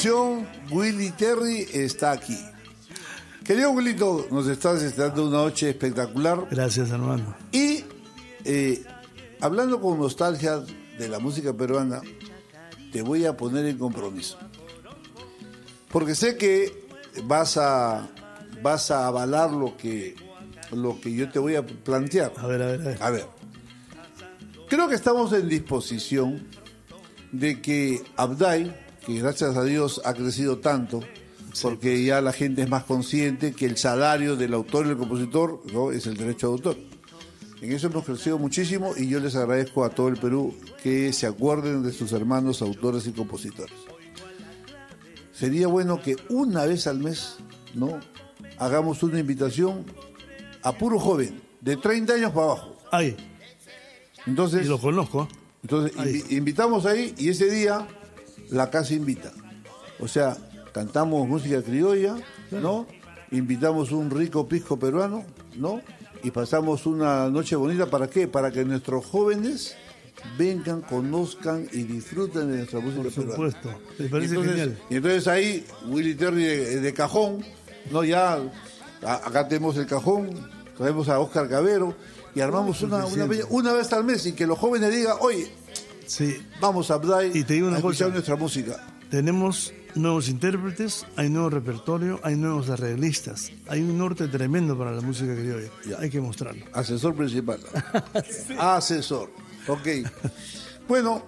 Willy Terry está aquí. Querido Wilito, nos estás dando una noche espectacular. Gracias, hermano. Y hablando con nostalgia de la música peruana, te voy a poner en compromiso. Porque sé que vas a avalar lo que yo te voy a plantear. A ver. Creo que estamos en disposición de que Abday, que gracias a Dios ha crecido tanto, porque ya la gente es más consciente que el salario del autor y del compositor, ¿no?, es el derecho de autor. En eso hemos crecido muchísimo y yo les agradezco a todo el Perú que se acuerden de sus hermanos autores y compositores. Sería bueno que una vez al mes, ¿no?, hagamos una invitación a puro joven, de 30 años para abajo. Ahí. Entonces, y lo conozco. Entonces, invitamos ahí y ese día la casa invita. O sea, cantamos música criolla, ¿no? Invitamos un rico pisco peruano, ¿no? Y pasamos una noche bonita. ¿Para qué? Para que nuestros jóvenes vengan, conozcan y disfruten de nuestra música peruana. Por supuesto. Me parece genial. Y entonces ahí, Willy Terry de cajón, ¿no? Ya, acá tenemos el cajón, traemos a Oscar Cabero y armamos una vez al mes y que los jóvenes digan, oye, sí, vamos a Abday y te digo una a escuchar cosa, nuestra música. Tenemos nuevos intérpretes, hay nuevo repertorio, hay nuevos arreglistas, hay un norte tremendo para la música criolla. Hay que mostrarlo. Asesor principal. Sí. Asesor. Ok. Bueno,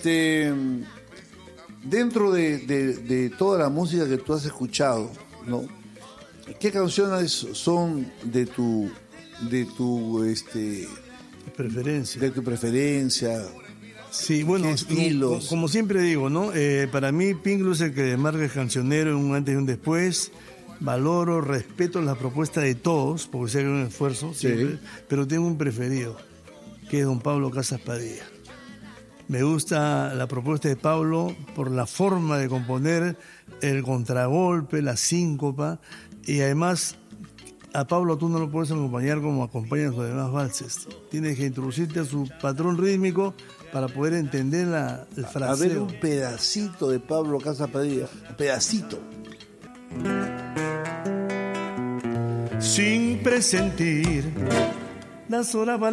dentro de toda la música que tú has escuchado, ¿no?, ¿qué canciones son de tu preferencia? Sí, bueno, como siempre digo, ¿no? Para mí Pinglo es el que marca el cancionero en un antes y un después. Valoro, respeto la propuesta de todos, porque sé que hay un esfuerzo, siempre, pero tengo un preferido, que es don Pablo Casas Padilla. Me gusta la propuesta de Pablo por la forma de componer, el contragolpe, la síncopa, y además a Pablo tú no lo puedes acompañar como acompañan los demás valses. Tienes que introducirte a su patrón rítmico para poder entender el fraseo. A ver un pedacito de Pablo Casas Padilla, un pedacito. Sin presentir las horas